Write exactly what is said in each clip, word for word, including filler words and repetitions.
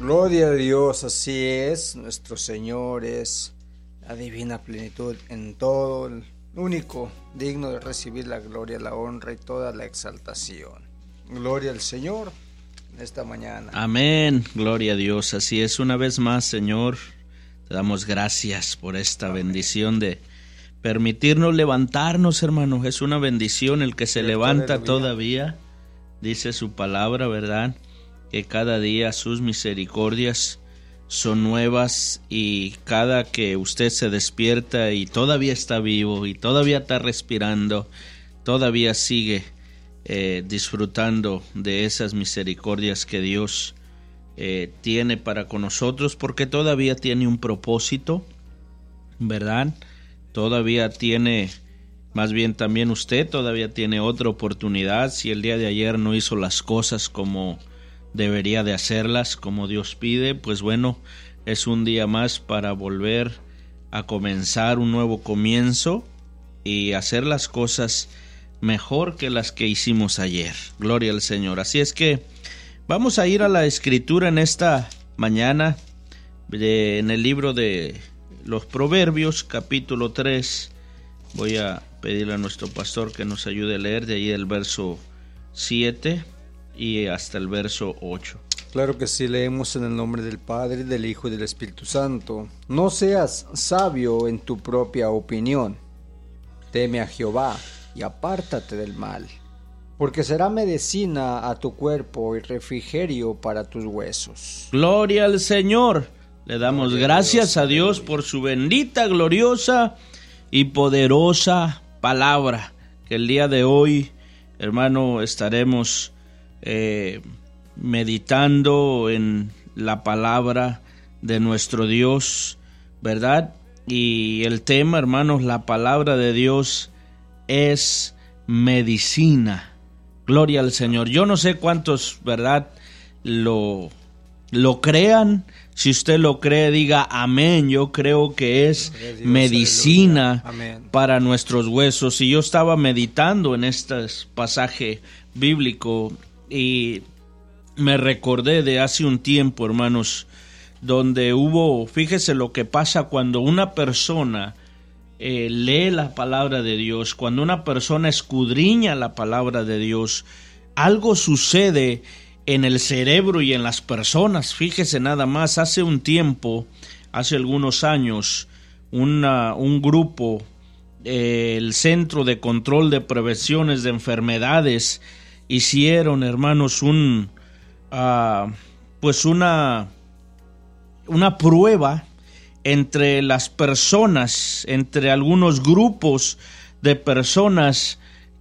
Gloria a Dios, así es, nuestro Señor es la divina plenitud en todo, el único digno de recibir la gloria, la honra y toda la exaltación. Gloria al Señor en esta mañana. Amén, gloria a Dios, así es. Una vez más, Señor, te damos gracias por esta Amén. bendición de permitirnos levantarnos, hermano. Es una bendición el que se Pero levanta todavía, dice su palabra, ¿verdad? Que cada día sus misericordias son nuevas, y cada que usted se despierta y todavía está vivo y todavía está respirando, todavía sigue eh, disfrutando de esas misericordias que Dios eh, tiene para con nosotros, porque todavía tiene un propósito, ¿verdad? Todavía tiene, más bien también usted todavía tiene otra oportunidad. Si el día de ayer no hizo las cosas como debería de hacerlas, como Dios pide, pues bueno, es un día más para volver a comenzar un nuevo comienzo y hacer las cosas mejor que las que hicimos ayer. Gloria al Señor. Así es que vamos a ir a la escritura en esta mañana, de, en el libro de los Proverbios, capítulo tres. Voy a pedirle a nuestro pastor que nos ayude a leer de ahí el verso siete y hasta el verso ocho. Claro que sí, leemos en el nombre del Padre, del Hijo y del Espíritu Santo. No seas sabio en tu propia opinión. Teme a Jehová y apártate del mal, porque será medicina a tu cuerpo y refrigerio para tus huesos. Gloria al Señor. Le damos Gloria gracias a Dios, a Dios por su bendita, gloriosa y poderosa palabra, que el día de hoy, hermano, estaremos Eh, meditando en la palabra de nuestro Dios, ¿verdad? Y el tema, hermanos, la palabra de Dios es medicina. Gloria al Señor. Yo no sé cuántos, ¿verdad?, lo, lo crean. Si usted lo cree, diga amén. Yo creo que es Dios, medicina para nuestros huesos. Y yo estaba meditando en este pasaje bíblico y me recordé de hace un tiempo, hermanos, donde hubo, fíjese lo que pasa cuando una persona eh, lee la palabra de Dios, cuando una persona escudriña la palabra de Dios, algo sucede en el cerebro y en las personas. Fíjese nada más, hace un tiempo, hace algunos años, una, un grupo, eh, el Centro de Control de Prevenciones de Enfermedades, hicieron, hermanos, un uh, pues una una prueba entre las personas, entre algunos grupos de personas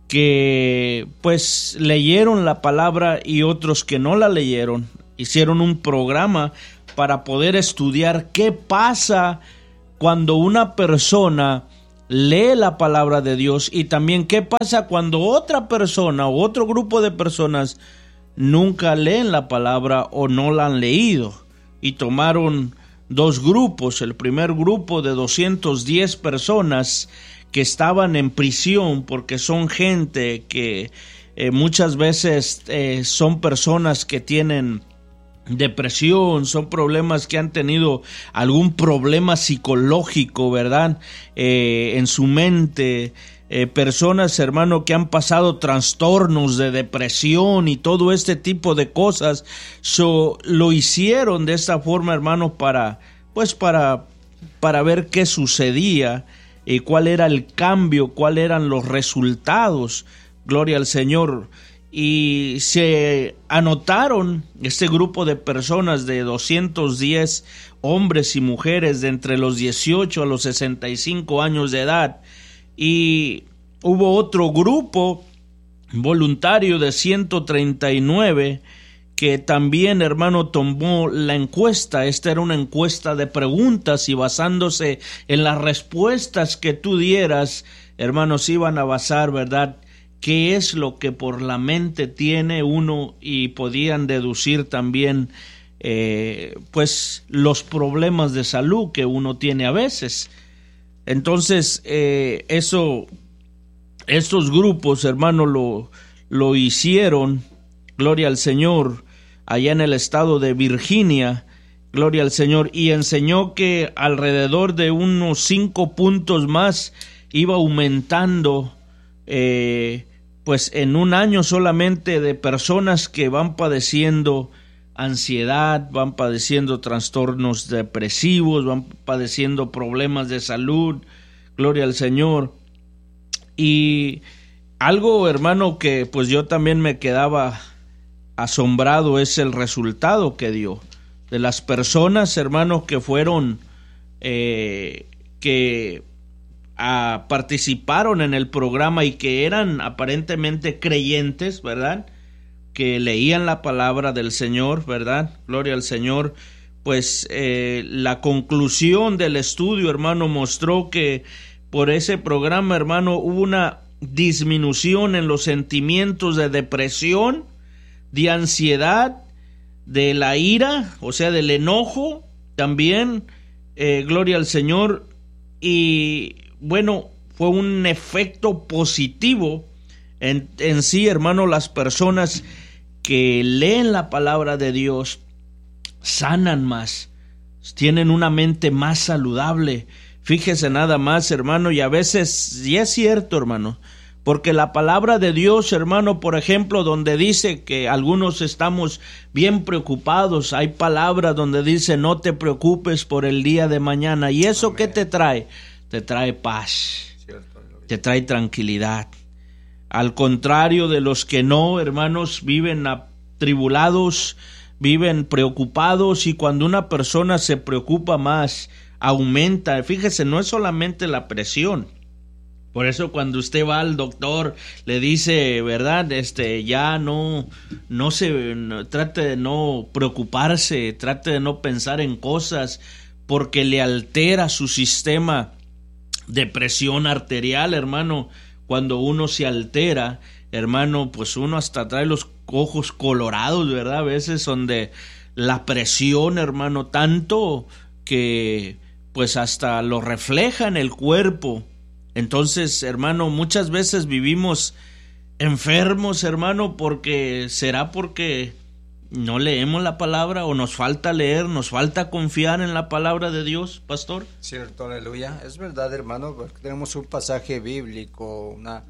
que pues leyeron la palabra y otros que no la leyeron. Hicieron un programa para poder estudiar qué pasa cuando una persona lee la palabra de Dios, y también qué pasa cuando otra persona o otro grupo de personas nunca leen la palabra o no la han leído. Y tomaron dos grupos. El primer grupo de doscientas diez personas que estaban en prisión, porque son gente que eh, muchas veces eh, son personas que tienen depresión, son problemas que han tenido algún problema psicológico, ¿verdad? Eh, en su mente, eh, personas, hermano, que han pasado trastornos de depresión y todo este tipo de cosas. So, lo hicieron de esta forma, hermano, para, pues para, para ver qué sucedía y cuál era el cambio, cuáles eran los resultados. Gloria al Señor. Y se anotaron este grupo de personas de doscientos diez hombres y mujeres de entre los dieciocho a los sesenta y cinco años de edad. Y hubo otro grupo voluntario de ciento treinta y nueve que también, hermano, tomó la encuesta. Esta era una encuesta de preguntas, y basándose en las respuestas que tú dieras, hermanos, iban a basar, ¿verdad?, qué es lo que por la mente tiene uno, y podían deducir también eh, pues los problemas de salud que uno tiene a veces. Entonces eh, eso, estos grupos, hermano, lo, lo hicieron, gloria al Señor, allá en el estado de Virginia, Gloria al Señor. Y enseñó que alrededor de unos cinco puntos más iba aumentando, eh, pues en un año solamente, de personas que van padeciendo ansiedad, van padeciendo trastornos depresivos, van padeciendo problemas de salud. Gloria al Señor. Y algo, hermano, que pues yo también me quedaba asombrado es el resultado que dio de las personas, hermano, que fueron, eh, que ah, participaron en el programa y que eran aparentemente creyentes, ¿verdad? Que leían la palabra del Señor, ¿verdad? Gloria al Señor. Pues eh, la conclusión del estudio, hermano, mostró que por ese programa, hermano, hubo una disminución en los sentimientos de depresión, de ansiedad, de la ira, o sea, del enojo, también, eh, gloria al Señor, y bueno, fue un efecto positivo en, en sí, hermano. Las personas que leen la palabra de Dios sanan más, tienen una mente más saludable. Fíjese nada más, hermano, y a veces, y es cierto, hermano, porque la palabra de Dios, hermano, por ejemplo, donde dice que algunos estamos bien preocupados, hay palabras donde dice no te preocupes por el día de mañana. ¿Y eso Amén. ¿Qué te trae? Te trae paz, cierto, te trae tranquilidad. Al contrario de los que no, hermanos, viven atribulados, viven preocupados, y cuando una persona se preocupa más, aumenta. Fíjese, no es solamente la presión. Por eso cuando usted va al doctor, le dice, ¿verdad? Este, ya no, no se, no, trate de no preocuparse, trate de no pensar en cosas, porque le altera su sistema de presión arterial, hermano. Cuando uno se altera, hermano, pues uno hasta trae los ojos colorados, ¿verdad? A veces donde la presión, hermano, tanto que pues hasta lo refleja en el cuerpo. Entonces, hermano, muchas veces vivimos enfermos, hermano, porque será porque no leemos la palabra, o nos falta leer, nos falta confiar en la palabra de Dios, pastor. Cierto, aleluya. Es verdad, hermano, porque tenemos un pasaje bíblico, una,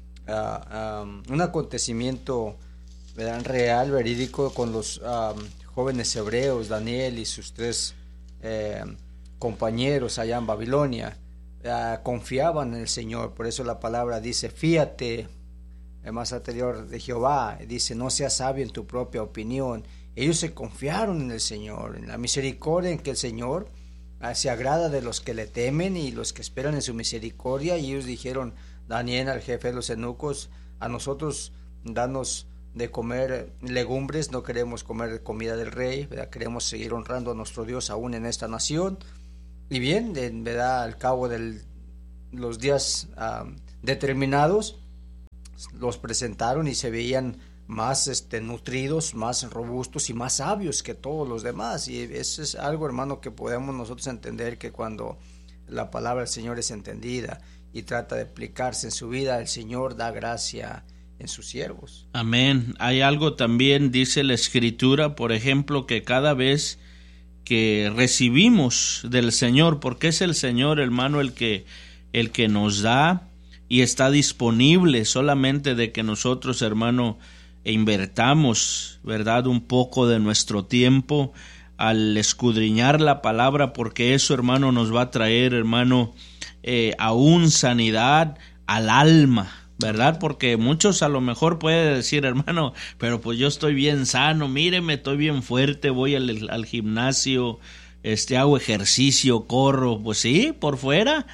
uh, um, un acontecimiento, ¿verdad?, real, verídico, con los um, jóvenes hebreos, Daniel y sus tres eh, compañeros allá en Babilonia. Uh, confiaban en el Señor. Por eso la palabra dice, fíate, el más anterior, de Jehová, dice, no seas sabio en tu propia opinión. Ellos se confiaron en el Señor, en la misericordia, en que el Señor uh, se agrada de los que le temen y los que esperan en su misericordia. Y ellos dijeron, Daniel, al jefe de los eunucos, a nosotros danos de comer legumbres, no queremos comer comida del rey, ¿verdad? Queremos seguir honrando a nuestro Dios aún en esta nación. Y bien, de, ¿verdad?, al cabo de los días uh, determinados, los presentaron y se veían más este, nutridos, más robustos y más sabios que todos los demás. Y eso es algo, hermano, que podemos nosotros entender, que cuando la palabra del Señor es entendida y trata de aplicarse en su vida, el Señor da gracia en sus siervos. Amén. Hay algo también, dice la Escritura, por ejemplo, que cada vez que recibimos del Señor, porque es el Señor, hermano, el que, el que nos da y está disponible, solamente de que nosotros, hermano, invertamos, ¿verdad?, un poco de nuestro tiempo al escudriñar la palabra, porque eso, hermano, nos va a traer, hermano, eh, aún sanidad al alma, ¿verdad? Porque muchos a lo mejor pueden decir, hermano, pero pues yo estoy bien sano, míreme, estoy bien fuerte, voy al, al gimnasio, este, hago ejercicio, corro, pues sí, por fuera,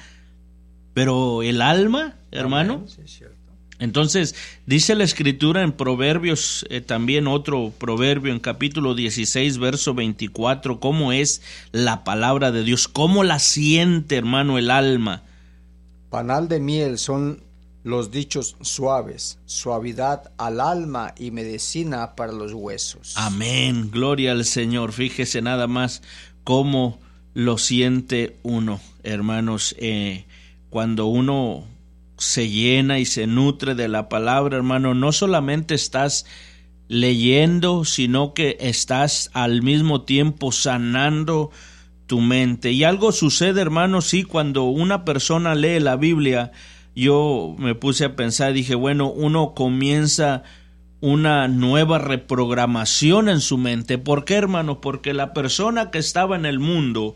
pero el alma, hermano. Sí, es cierto. Entonces, dice la Escritura en Proverbios, eh, también otro proverbio en capítulo dieciséis, verso veinticuatro, cómo es la palabra de Dios, cómo la siente, hermano, el alma. Panal de miel son los dichos suaves, suavidad al alma y medicina para los huesos. Amén, gloria al Señor. Fíjese nada más cómo lo siente uno, hermanos, eh, cuando uno se llena y se nutre de la palabra, hermano, no solamente estás leyendo, sino que estás al mismo tiempo sanando tu mente. Y algo sucede, hermanos, sí, cuando una persona lee la Biblia. Yo me puse a pensar, dije, bueno, uno comienza una nueva reprogramación en su mente. ¿Por qué, hermano? Porque la persona que estaba en el mundo,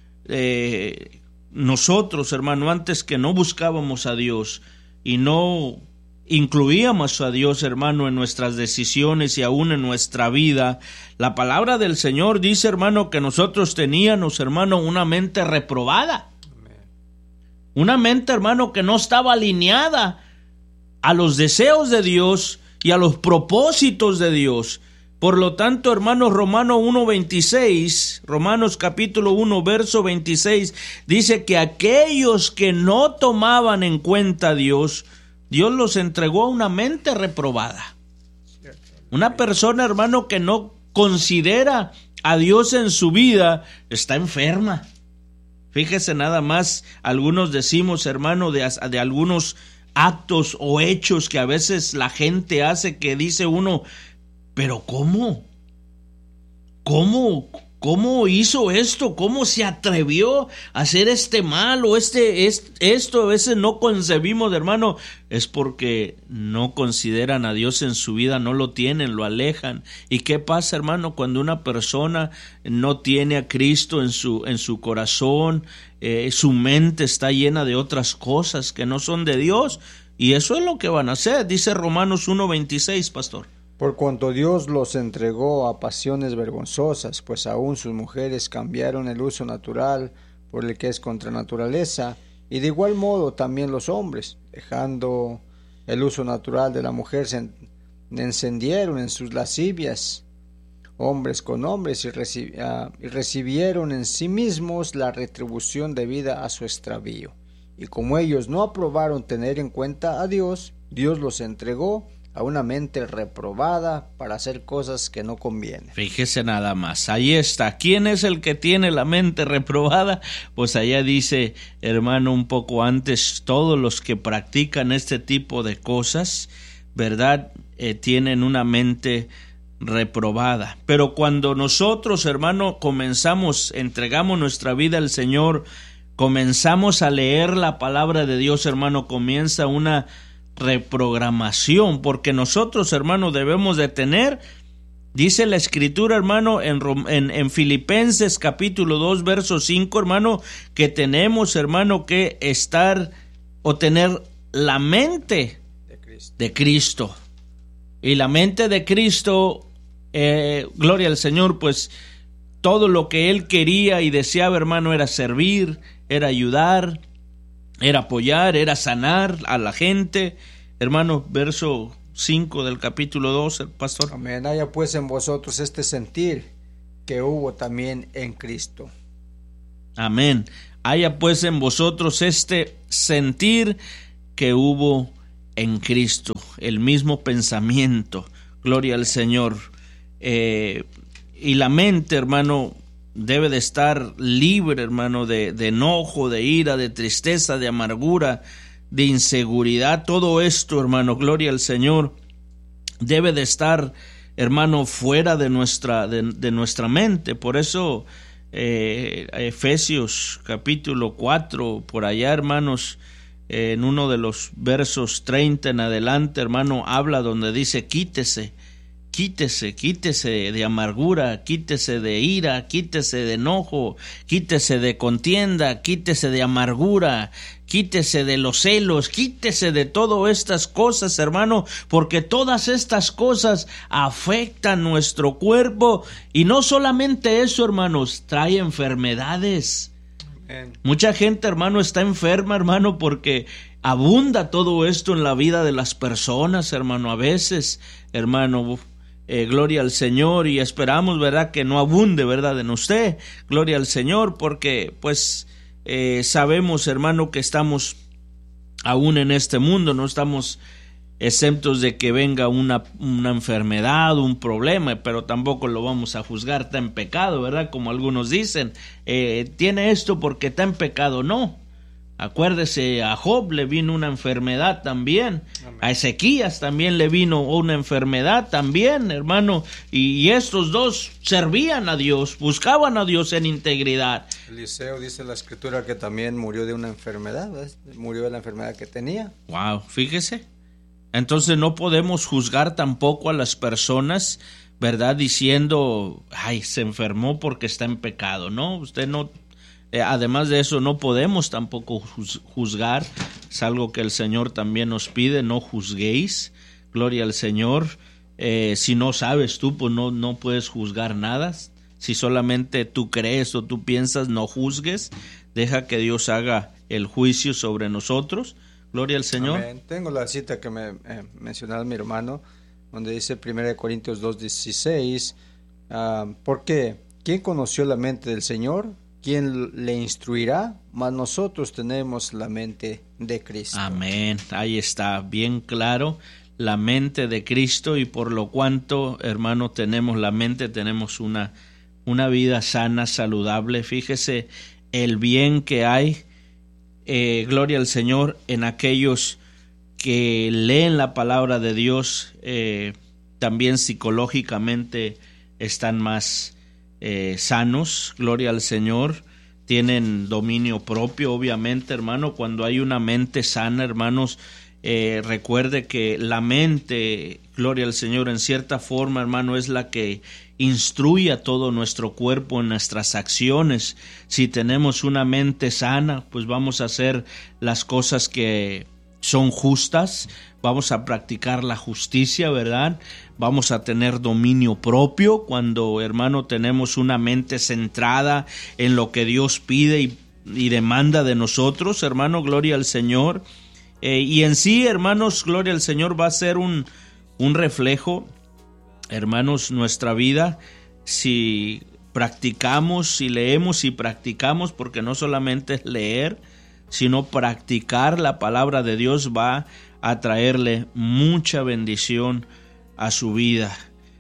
eh, nosotros, hermano, antes que no buscábamos a Dios y no incluíamos a Dios, hermano, en nuestras decisiones y aún en nuestra vida, la palabra del Señor dice, hermano, que nosotros teníamos, hermano, una mente reprobada. Una mente, hermano, que no estaba alineada a los deseos de Dios y a los propósitos de Dios. Por lo tanto, hermanos, Romanos uno veintiséis, Romanos capítulo uno, verso veintiséis, dice que aquellos que no tomaban en cuenta a Dios, Dios los entregó a una mente reprobada. Una persona, hermano, que no considera a Dios en su vida, está enferma. Fíjese nada más, algunos decimos, hermano, de, de algunos actos o hechos que a veces la gente hace, que dice uno, pero ¿cómo? ¿Cómo? ¿Cómo hizo esto? ¿Cómo se atrevió a hacer este mal o este, es, esto? A veces no concebimos, hermano, es porque no consideran a Dios en su vida, no lo tienen, lo alejan. ¿Y qué pasa, hermano, cuando una persona no tiene a Cristo en su, en su corazón? Eh, su mente está llena de otras cosas que no son de Dios, y eso es lo que van a hacer. Dice Romanos uno veintiséis, pastor. Por cuanto Dios los entregó a pasiones vergonzosas, pues aún sus mujeres cambiaron el uso natural por el que es contra naturaleza, y de igual modo también los hombres, dejando el uso natural de la mujer, se encendieron en sus lascivias, hombres con hombres, y, reci uh, y recibieron en sí mismos la retribución debida a su extravío. Y como ellos no aprobaron tener en cuenta a Dios, Dios los entregó a una mente reprobada para hacer cosas que no convienen. Fíjese nada más, ahí está. ¿Quién es el que tiene la mente reprobada? Pues allá dice, hermano, un poco antes, todos los que practican este tipo de cosas, ¿verdad? Eh, tienen una mente reprobada. Pero cuando nosotros, hermano, comenzamos, entregamos nuestra vida al Señor, comenzamos a leer la palabra de Dios, hermano, comienza una reprogramación, porque nosotros, hermano, debemos de tener, dice la Escritura, hermano, en, en, en Filipenses capítulo dos, verso cinco, hermano, que tenemos, hermano, que estar o tener la mente de Cristo. De Cristo. Y la mente de Cristo, eh, gloria al Señor, pues todo lo que Él quería y deseaba, hermano, era servir, era ayudar, era apoyar, era sanar a la gente. Hermano, verso cinco del capítulo dos, el pastor. Amén. Haya pues en vosotros este sentir que hubo también en Cristo. Amén. Haya pues en vosotros este sentir que hubo en Cristo, el mismo pensamiento. Gloria al Señor. Eh, y la mente, hermano, debe de estar libre, hermano, de, de enojo, de ira, de tristeza, de amargura, de inseguridad. Todo esto, hermano, gloria al Señor, debe de estar, hermano, fuera de nuestra, de, de nuestra mente. Por eso eh, Efesios capítulo cuatro, por allá, hermanos, eh, en uno de los versos treinta en adelante, hermano, habla donde dice: quítese, quítese, quítese de amargura, quítese de ira, quítese de enojo, quítese de contienda, quítese de amargura, quítese de los celos, quítese de todas estas cosas, hermano, porque todas estas cosas afectan nuestro cuerpo. Y no solamente eso, hermanos, trae enfermedades. Amén. Mucha gente, hermano, está enferma, hermano, porque abunda todo esto en la vida de las personas, hermano. A veces, hermano, Eh, gloria al Señor, y esperamos, verdad, que no abunde, verdad, en usted. Gloria al Señor, porque pues eh, sabemos, hermano, que estamos aún en este mundo, no estamos exentos de que venga una, una enfermedad, un problema, pero tampoco lo vamos a juzgar, está en pecado, verdad, como algunos dicen, eh, tiene esto porque está en pecado. No, Acuérdese, a Job le vino una enfermedad también. Amén. A Ezequías también le vino una enfermedad también, hermano. Y, y estos dos servían a Dios, buscaban a Dios en integridad. Eliseo dice la escritura que también murió de una enfermedad, ¿ves? Murió de la enfermedad que tenía. Wow, fíjese. Entonces no podemos juzgar tampoco a las personas, ¿verdad? Diciendo, ay, se enfermó porque está en pecado, ¿no? Usted no... Eh, además de eso, no podemos tampoco juzgar. Es algo que el Señor también nos pide, no juzguéis. Gloria al Señor. Eh, si no sabes tú, pues no, no puedes juzgar nada. Si solamente tú crees o tú piensas, no juzgues. Deja que Dios haga el juicio sobre nosotros. Gloria al Señor. Amén. Tengo la cita que me eh, mencionaba mi hermano, donde dice primera de Corintios dos dieciséis. Uh, ¿Por qué? ¿Quién conoció la mente del Señor? ¿Quién le instruirá? Mas nosotros tenemos la mente de Cristo. Amén. Ahí está, bien claro, la mente de Cristo, y por lo cuanto, hermano, tenemos la mente, tenemos una, una vida sana, saludable. Fíjese el bien que hay, eh, gloria al Señor, en aquellos que leen la palabra de Dios, eh, también psicológicamente están más Eh, sanos, gloria al Señor, tienen dominio propio, obviamente, hermano. Cuando hay una mente sana, hermanos, eh, recuerde que la mente, gloria al Señor, en cierta forma, hermano, es la que instruye a todo nuestro cuerpo en nuestras acciones. Si tenemos una mente sana, pues vamos a hacer las cosas que son justas, vamos a practicar la justicia, ¿verdad? Vamos a tener dominio propio cuando, hermano, tenemos una mente centrada en lo que Dios pide y, y demanda de nosotros, hermano, gloria al Señor. Eh, y en sí, hermanos, gloria al Señor, va a ser un, un reflejo, hermanos, nuestra vida, si practicamos, si leemos y practicamos, porque no solamente es leer, sino practicar la palabra de Dios va a traerle mucha bendición a su vida.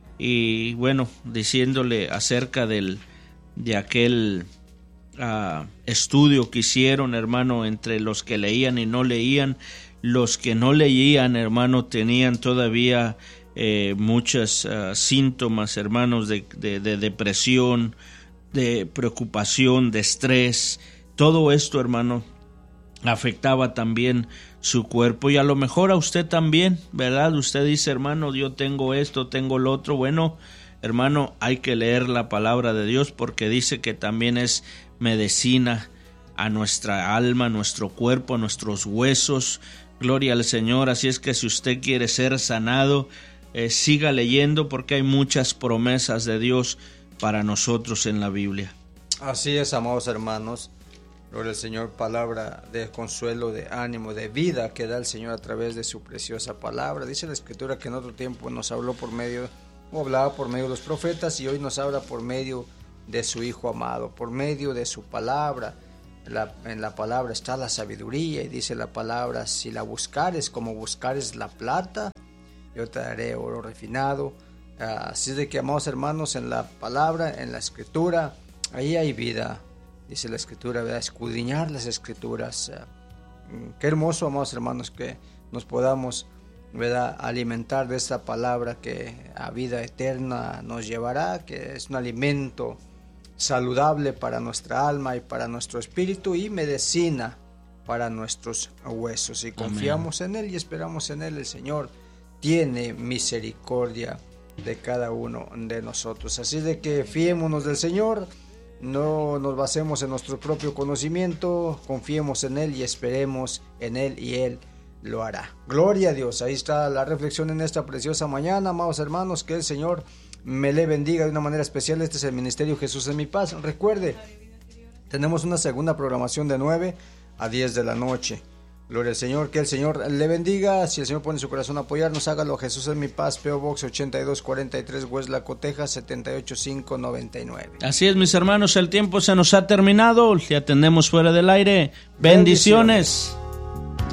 Y bueno, diciéndole acerca del de aquel uh, estudio que hicieron, hermano, entre los que leían y no leían, los que no leían, hermano, tenían todavía eh, muchos uh, síntomas, hermanos, de, de, de depresión, de preocupación, de estrés. Todo esto, hermano, afectaba también su cuerpo, y a lo mejor a usted también, ¿verdad? Usted dice, hermano, yo tengo esto, tengo lo otro. Bueno, hermano, hay que leer la palabra de Dios, porque dice que también es medicina a nuestra alma, a nuestro cuerpo, a nuestros huesos. Gloria al Señor. Así es que si usted quiere ser sanado, eh, siga leyendo, porque hay muchas promesas de Dios para nosotros en la Biblia. Así es, amados hermanos. Gloria al Señor, palabra de consuelo, de ánimo, de vida que da el Señor a través de su preciosa palabra. Dice la Escritura que en otro tiempo nos habló por medio, o hablaba por medio de los profetas, y hoy nos habla por medio de su Hijo amado, por medio de su palabra. La, en la palabra está la sabiduría, y dice la palabra, si la buscares como buscares la plata, yo te daré oro refinado. Así es de que, amados hermanos, en la palabra, en la Escritura, ahí hay vida. Dice la Escritura, ¿verdad? Escudriñar las Escrituras. Uh, qué hermoso, amados hermanos, que nos podamos, ¿verdad?, alimentar de esta palabra que a vida eterna nos llevará, que es un alimento saludable para nuestra alma y para nuestro espíritu, y medicina para nuestros huesos. Si confiamos Amén. En Él y esperamos en Él, el Señor tiene misericordia de cada uno de nosotros. Así de que fiémonos del Señor. No nos basemos en nuestro propio conocimiento, confiemos en Él y esperemos en Él, y Él lo hará. Gloria a Dios. Ahí está la reflexión en esta preciosa mañana, amados hermanos. Que el Señor me le bendiga de una manera especial. Este es el Ministerio Jesús es mi paz. Recuerde, tenemos una segunda programación de nueve a diez de la noche. Gloria al Señor, que el Señor le bendiga. Si el Señor pone en su corazón apoyarnos, hágalo. Jesús es mi paz, P O Box ochenta y dos cuarenta y tres, Hueslaco, Texas, setenta y ocho mil quinientos noventa y nueve. Así es, mis hermanos, el tiempo se nos ha terminado. Le atendemos fuera del aire. Bendiciones. Bendiciones.